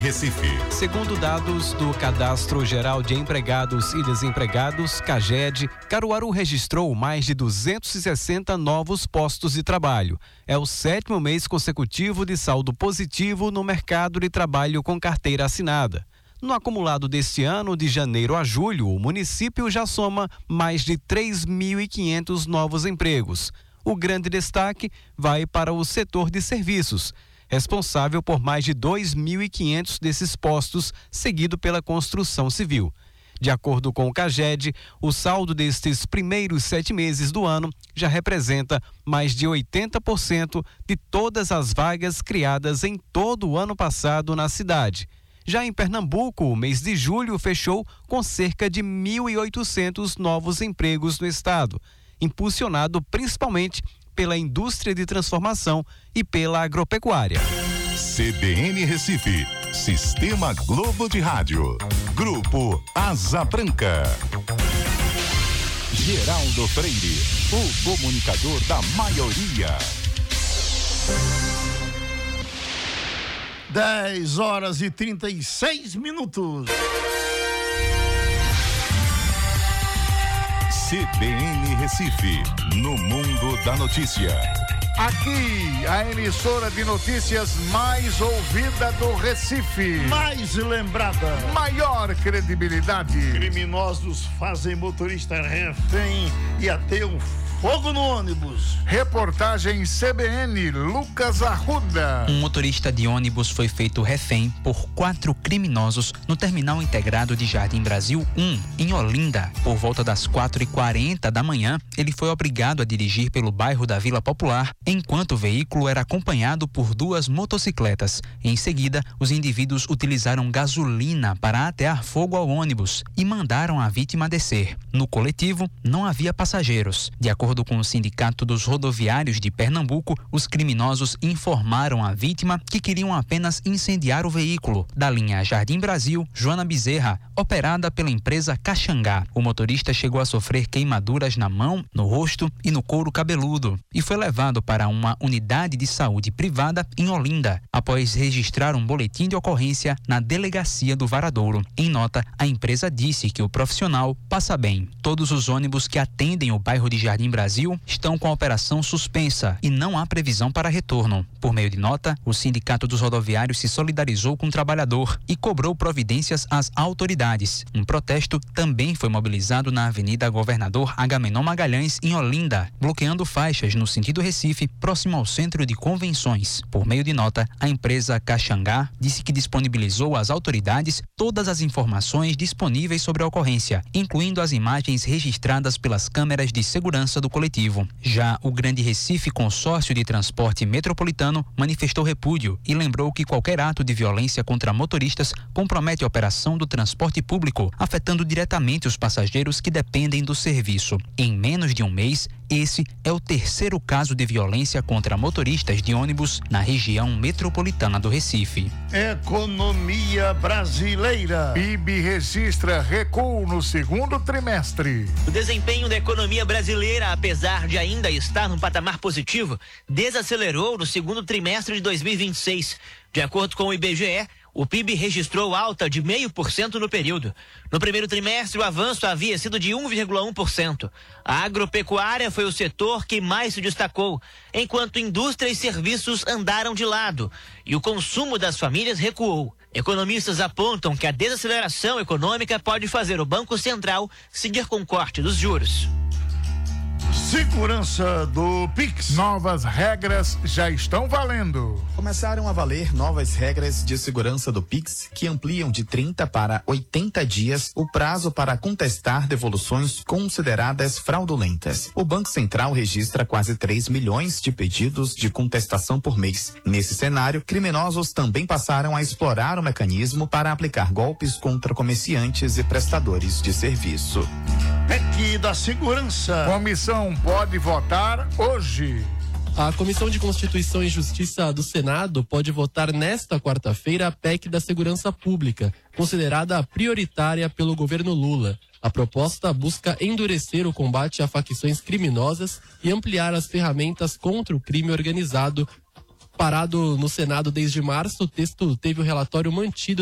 Recife. Segundo dados do Cadastro Geral de Empregados e Desempregados, CAGED, Caruaru registrou mais de 260 novos postos de trabalho. É o 7º mês consecutivo de saldo positivo no mercado de trabalho com carteira assinada. No acumulado deste ano, de janeiro a julho, o município já soma mais de 3.500 novos empregos. O grande destaque vai para o setor de serviços, responsável por mais de 2.500 desses postos, seguido pela construção civil. De acordo com o CAGED, o saldo destes primeiros 7 meses do ano já representa mais de 80% de todas as vagas criadas em todo o ano passado na cidade. Já em Pernambuco, o mês de julho fechou com cerca de 1.800 novos empregos no estado, impulsionado principalmente pela indústria de transformação e pela agropecuária. CBN Recife, Sistema Globo de Rádio, Grupo Asa Branca. Geraldo Freire, o comunicador da maioria. 10h36. CBN Recife, no mundo da notícia. Aqui, a emissora de notícias mais ouvida do Recife. Mais lembrada. Maior credibilidade. Criminosos fazem motorista refém e até um fogo no ônibus. Reportagem CBN, Lucas Arruda. Um motorista de ônibus foi feito refém por 4 criminosos no terminal integrado de Jardim Brasil 1, em Olinda. Por volta das 4h40 da manhã, ele foi obrigado a dirigir pelo bairro da Vila Popular, enquanto o veículo era acompanhado por 2 motocicletas. Em seguida, os indivíduos utilizaram gasolina para atear fogo ao ônibus e mandaram a vítima descer. No coletivo, não havia passageiros. De acordo com o Sindicato dos Rodoviários de Pernambuco, os criminosos informaram a vítima que queriam apenas incendiar o veículo da linha Jardim Brasil, Joana Bezerra, operada pela empresa Caxangá. O motorista chegou a sofrer queimaduras na mão, no rosto e no couro cabeludo e foi levado para uma unidade de saúde privada em Olinda, após registrar um boletim de ocorrência na delegacia do Varadouro. Em nota, a empresa disse que o profissional passa bem. Todos os ônibus que atendem o bairro de Jardim Brasil estão com a operação suspensa e não há previsão para retorno. Por meio de nota, o Sindicato dos Rodoviários se solidarizou com o trabalhador e cobrou providências às autoridades. Um protesto também foi mobilizado na Avenida Governador Agamenon Magalhães, em Olinda, bloqueando faixas no sentido Recife, próximo ao Centro de Convenções. Por meio de nota, a empresa Caxangá disse que disponibilizou às autoridades todas as informações disponíveis sobre a ocorrência, incluindo as imagens registradas pelas câmeras de segurança do coletivo. Já o Grande Recife Consórcio de Transporte Metropolitano manifestou repúdio e lembrou que qualquer ato de violência contra motoristas compromete a operação do transporte público, afetando diretamente os passageiros que dependem do serviço. Em menos de um mês, esse é o 3º caso de violência contra motoristas de ônibus na região metropolitana do Recife. Economia brasileira. PIB registra recuo no 2º trimestre. O desempenho da economia brasileira, apesar de ainda estar num patamar positivo, desacelerou no 2º trimestre de 2026. De acordo com o IBGE, o PIB registrou alta de 0,5% no período. No primeiro trimestre, o avanço havia sido de 1,1%. A agropecuária foi o setor que mais se destacou, enquanto indústria e serviços andaram de lado e o consumo das famílias recuou. Economistas apontam que a desaceleração econômica pode fazer o Banco Central seguir com corte dos juros. Segurança do Pix. Novas regras já estão valendo. Começaram a valer novas regras de segurança do Pix que ampliam de 30 para 80 dias o prazo para contestar devoluções consideradas fraudulentas. O Banco Central registra quase 3 milhões de pedidos de contestação por mês. Nesse cenário, criminosos também passaram a explorar o mecanismo para aplicar golpes contra comerciantes e prestadores de serviço. PEC da Segurança. Comissão pode votar hoje. A Comissão de Constituição e Justiça do Senado pode votar nesta quarta-feira a PEC da Segurança Pública, considerada prioritária pelo governo Lula. A proposta busca endurecer o combate a facções criminosas e ampliar as ferramentas contra o crime organizado Parado no Senado desde março, o texto teve o relatório mantido